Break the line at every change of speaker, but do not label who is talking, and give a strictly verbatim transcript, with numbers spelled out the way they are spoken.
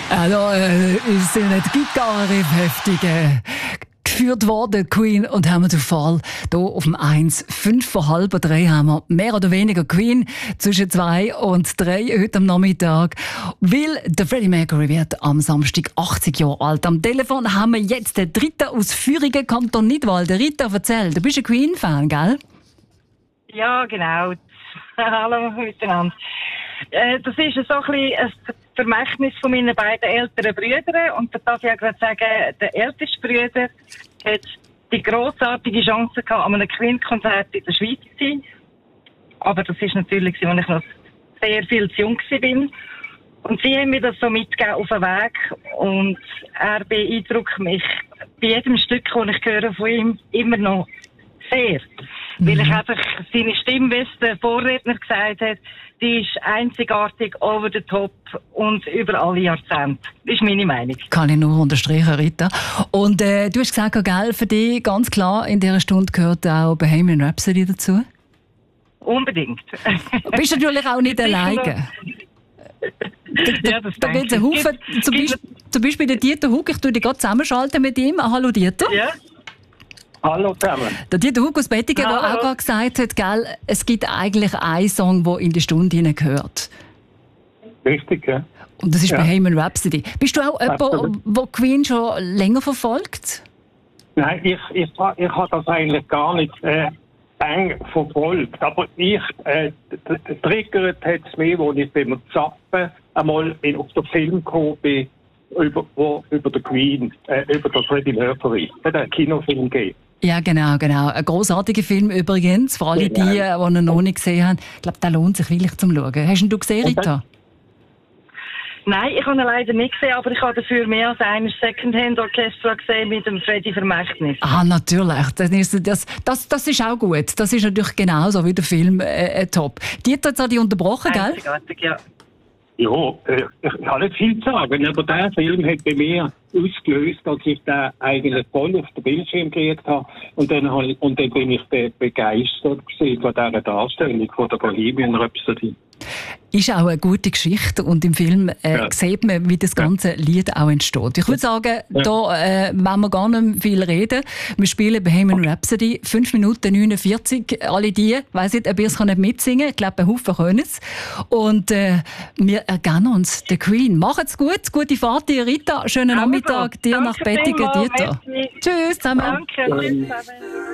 Also, äh, ist ja nicht gigantisch heftig äh, geführt worden, Queen, und haben wir den Fall hier auf dem eins. Fünf vor halb drei haben wir mehr oder weniger Queen zwischen zwei und drei heute am Nachmittag. Weil der Freddie Mercury wird am Samstag achtzig Jahre alt. Am Telefon haben wir jetzt den dritten aus Führingen, Kanton Nidwald. Rita, erzähl, du bist ein Queen-Fan, gell?
Ja, genau. Hallo miteinander. Äh, das ist so ein bisschen ein Vermächtnis von meinen beiden älteren Brüdern. Und da darf ich auch gerade sagen, der älteste Bruder hat die grossartige Chance gehabt, an einem Queen-Konzert in der Schweiz zu sein. Aber das ist natürlich, als ich noch sehr viel zu jung war. Und sie haben mir das so mitgegeben auf den Weg. Und er beeindruckt mich bei jedem Stück, das ich höre von ihm, immer noch sehr. Mhm. Weil ich einfach seine Stimme, wie es der Vorredner gesagt hat, die ist einzigartig, over the top und über alle Jahrzehnte. Das ist meine Meinung. Kann ich nur unterstreichen, Rita. Und äh, du hast gesagt, gell, für dich ganz klar, in dieser Stunde gehört auch Bohemian Rhapsody dazu? Unbedingt. Du bist natürlich auch nicht alleine. Ja, das da gibt's einen Haufen, gibt, zum, Beispiel, zum Beispiel der Dieter Hug, ich tue dich gerade zusammenschalten mit ihm. Hallo Dieter. Ja.
Hallo zusammen.
Der Dieter Hug aus Bettigen, der auch gerade gesagt hat, gell, es gibt eigentlich einen Song, der in die Stunde hineingehört.
Richtig, ja.
Und das ist
ja.
Bohemian Rhapsody. Bist du auch jemand, der Queen schon länger verfolgt?
Nein, ich, ich, ich habe das eigentlich gar nicht äh, eng verfolgt. Aber ich, äh, triggert hat es mich, als ich beim Zappen einmal in, auf den Film gekommen bin, über, wo, über den Queen, äh, über den Freddie Mercury. Der hat einen Kinofilm gegeben.
Ja, genau, genau. Ein grossartiger Film übrigens, für alle die, die ihn noch nicht gesehen haben. Ich glaube, der lohnt sich wirklich zum Schauen. Hast ihn du gesehen, Rita? Nein, ich habe ihn leider nicht gesehen, aber ich habe dafür mehr als ein Secondhand-Orchester gesehen mit dem Freddie Vermächtnis. Ah, natürlich. Das ist, das, das, das ist auch gut. Das ist natürlich genauso wie der Film äh, äh, top. Dieter hat dich unterbrochen, gell?
Einzigartig, ja. Ja, äh, ich kann nicht viel sagen, aber der Film hat bei mir ausgelöst, dass ich den eigentlich voll auf den Bildschirm gekriegt habe. Und dann, und dann bin ich begeistert von dieser Darstellung von der Bohemian Rhapsody.
Ist auch eine gute Geschichte und im Film äh, ja. sieht man, wie das ganze ja. Lied auch entsteht. Ich würde sagen, ja. da äh, wollen wir gar nicht viel reden. Wir spielen Bohemian Rhapsody, fünf Minuten neunundvierzig. Alle die, ich weiss nicht, ob ihr es nicht mitsingen könnt. Ich glaube, ein Haufen können es. Und äh, wir ergeben uns der Queen. Macht's gut, gute Fahrt, dir, Rita. Schönen Nachmittag dir nach Bettigen, Dieter. Tschüss zusammen. Danke. Tschüss zusammen.